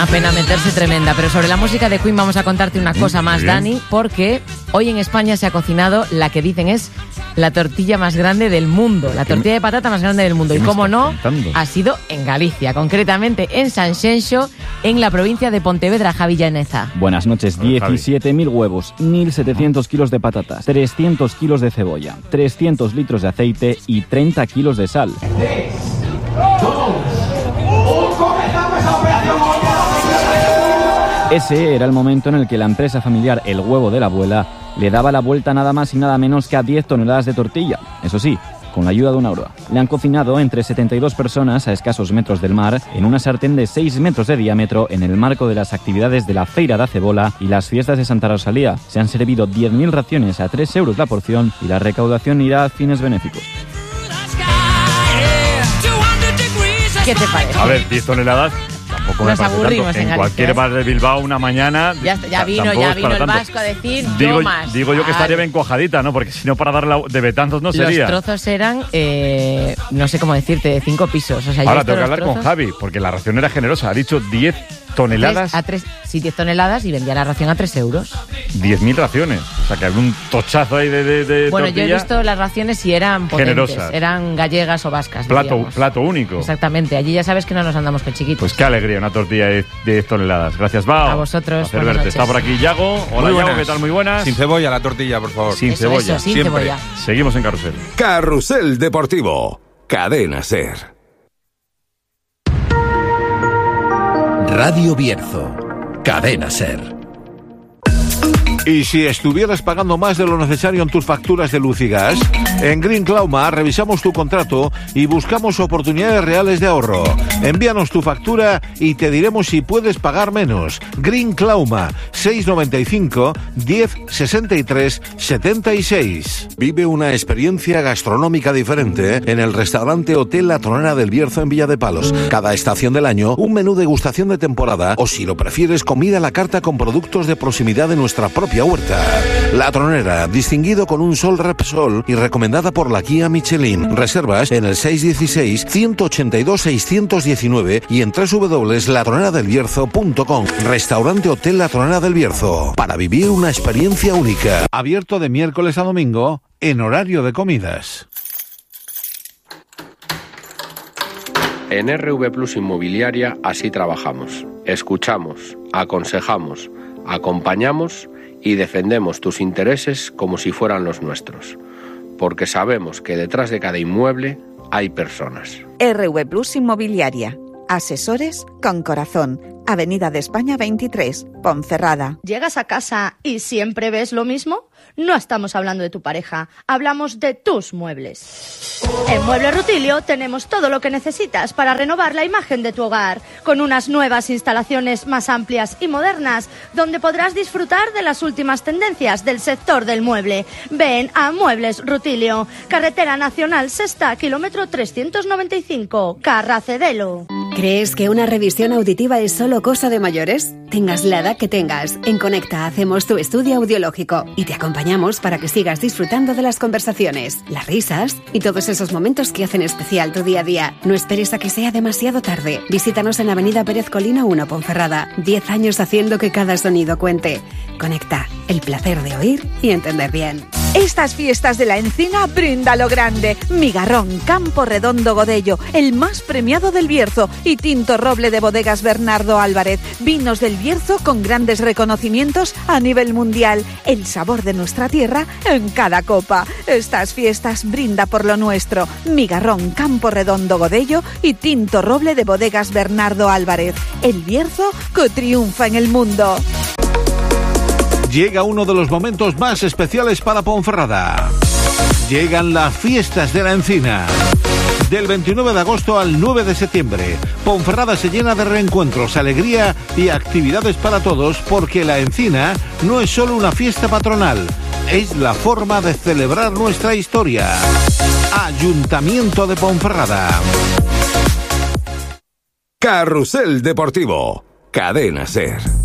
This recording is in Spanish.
Una pena meterse tremenda, pero sobre la música de Queen vamos a contarte una cosa más, Dani, porque hoy en España se ha cocinado la que dicen es la tortilla más grande del mundo, la tortilla de patata más grande del mundo. Y cómo no, ha sido en Galicia, concretamente en Sanxenxo, en la provincia de Pontevedra, Javi Llaneza. Buenas noches. 17.000 huevos, 1.700 kilos de patatas, 300 kilos de cebolla, 300 litros de aceite y 30 kilos de sal. 3, 2, 1, comenzamos esta operación. Ese era el momento en el que la empresa familiar El Huevo de la Abuela le daba la vuelta nada más y nada menos que a 10 toneladas de tortilla. Eso sí, con la ayuda de una grúa. Le han cocinado entre 72 personas a escasos metros del mar en una sartén de 6 metros de diámetro en el marco de las actividades de la Feira da Cebola y las fiestas de Santa Rosalía. Se han servido 10.000 raciones a 3 euros la porción y la recaudación irá a fines benéficos. ¿Qué te parece? A ver, 10 toneladas... Tampoco nos aburrimos tanto. en cualquier bar de Bilbao una mañana... Ya vino el vasco a decir digo, yo más. Digo yo que estaría bien cuajadita, ¿no? Porque si no, para darla de betanzos no sería. Los trozos eran, no sé cómo decirte, de 5 pisos. O sea, ahora tengo que hablar con Javi, porque la ración era generosa. Ha dicho 10 toneladas. 10 toneladas y vendía la ración a 3 euros. 10.000 raciones. O sea, que había un tochazo ahí de bueno, tortilla. yo he visto las raciones y eran potentes. Generosas. Eran gallegas o vascas. Plato único. Exactamente. Allí ya sabes que no nos andamos con chiquitos. Pues qué alegría, una tortilla de 10 toneladas. Gracias, Bao. A vosotros. Buenas noches. Está por aquí Yago. Hola, Yago, ¿qué tal? Muy buenas. Sin cebolla la tortilla, por favor. Sin cebolla. Sin cebolla. Seguimos en Carrusel. Carrusel Deportivo. Cadena SER. Radio Bierzo. Cadena SER. Y si estuvieras pagando más de lo necesario en tus facturas de luz y gas, en Green Clauma revisamos tu contrato y buscamos oportunidades reales de ahorro. Envíanos tu factura y te diremos si puedes pagar menos. Green Clauma, 695 10 63 76. Vive una experiencia gastronómica diferente en el restaurante Hotel La Tronera del Bierzo en Villa de Palos. Cada estación del año, un menú degustación de temporada o, si lo prefieres, comida a la carta con productos de proximidad de nuestra propia huerta. La Tronera, distinguido con un Sol Repsol y recomendada por la guía Michelin. Reservas en el 616-182-619 y en www.latroneradelbierzo.com. Restaurante Hotel La Tronera del Bierzo, para vivir una experiencia única. Abierto de miércoles a domingo en horario de comidas. En RV Plus Inmobiliaria así trabajamos. Escuchamos, aconsejamos, acompañamos y defendemos tus intereses como si fueran los nuestros, porque sabemos que detrás de cada inmueble hay personas. RV Plus Inmobiliaria. Asesores con corazón. Avenida de España 23, Ponferrada. ¿Llegas a casa y siempre ves lo mismo? No estamos hablando de tu pareja, hablamos de tus muebles. En Muebles Rutilio tenemos todo lo que necesitas para renovar la imagen de tu hogar, con unas nuevas instalaciones más amplias y modernas, donde podrás disfrutar de las últimas tendencias del sector del mueble. Ven a Muebles Rutilio, Carretera Nacional Sexta, kilómetro 395, Carracedelo. ¿Crees que una revisión auditiva es solo cosa de mayores? Tengas la edad que tengas, en Conecta hacemos tu estudio audiológico y te acompañamos para que sigas disfrutando de las conversaciones, las risas y todos esos momentos que hacen especial tu día a día. No esperes a que sea demasiado tarde. Visítanos en Avenida Pérez Colina 1, Ponferrada. 10 años haciendo que cada sonido cuente. Conecta, el placer de oír y entender bien. Estas fiestas de la Encina brinda lo grande. Migarrón, Campo Redondo Godello, el más premiado del Bierzo, y Tinto Roble de Bodegas Bernardo Álvarez. Vinos del Bierzo con grandes reconocimientos a nivel mundial. El sabor de nuestra tierra en cada copa. Estas fiestas brinda por lo nuestro. Migarrón, Campo Redondo Godello y Tinto Roble de Bodegas Bernardo Álvarez. El Bierzo que triunfa en el mundo. Llega uno de los momentos más especiales para Ponferrada. Llegan las fiestas de la Encina. Del 29 de agosto al 9 de septiembre, Ponferrada se llena de reencuentros, alegría y actividades para todos, porque la Encina no es solo una fiesta patronal, es la forma de celebrar nuestra historia. Ayuntamiento de Ponferrada. Carrusel Deportivo. Cadena SER.